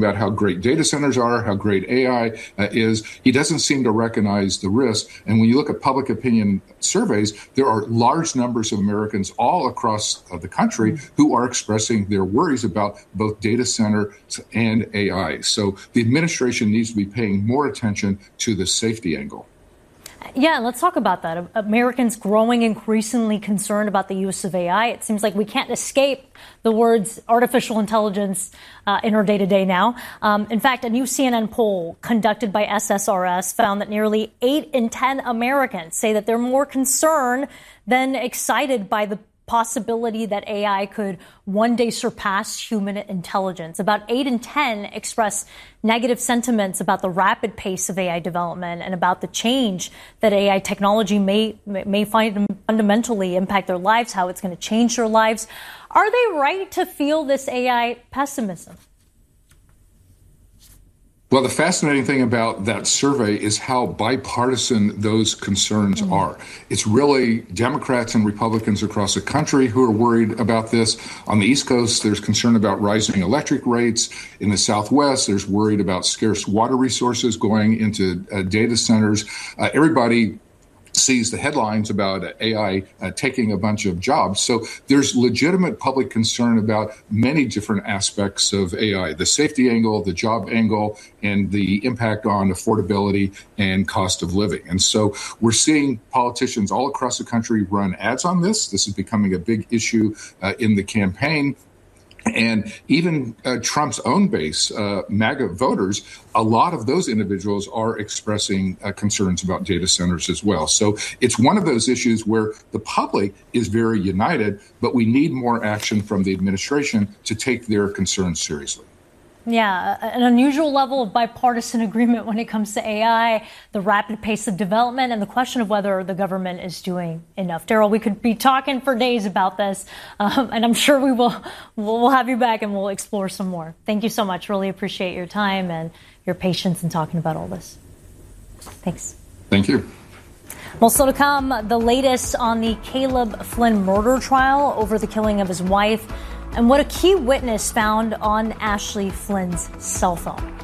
about how great data centers are, how great AI is. He doesn't seem to recognize the risk. And when you look at public opinion surveys, there are large numbers of Americans all across the country who are expressing their worries about both data center and AI. So the administration needs to be paying more attention to the safety angle. Yeah, let's talk about that. Americans growing increasingly concerned about the use of AI. It seems like we can't escape the words artificial intelligence in our day-to-day now. In fact, a new CNN poll conducted by SSRS found that nearly 8 in 10 Americans say that they're more concerned than excited by the possibility that AI could one day surpass human intelligence. About 8 in 10 express negative sentiments about the rapid pace of AI development and about the change that AI technology may fundamentally impact their lives, how it's going to change their lives. Are they right to feel this AI pessimism? Well, the fascinating thing about that survey is how bipartisan those concerns are. It's really Democrats and Republicans across the country who are worried about this. On the East Coast, there's concern about rising electric rates. In the Southwest, there's worried about scarce water resources going into data centers. Everybody sees the headlines about AI taking a bunch of jobs. So there's legitimate public concern about many different aspects of AI, the safety angle, the job angle, and the impact on affordability and cost of living. And so we're seeing politicians all across the country run ads on this. This is becoming a big issue in the campaign. And even Trump's own base, MAGA voters, a lot of those individuals are expressing concerns about data centers as well. So it's one of those issues where the public is very united, but we need more action from the administration to take their concerns seriously. Yeah, an unusual level of bipartisan agreement when it comes to AI, the rapid pace of development, and the question of whether the government is doing enough. Daryl, we could be talking for days about this, and I'm sure we'll have you back and we'll explore some more. Thank you so much. Really appreciate your time and your patience in talking about all this. Thanks. Thank you. Well, still to come, the latest on the Caleb Flynn murder trial over the killing of his wife, and what a key witness found on Ashley Flynn's cell phone.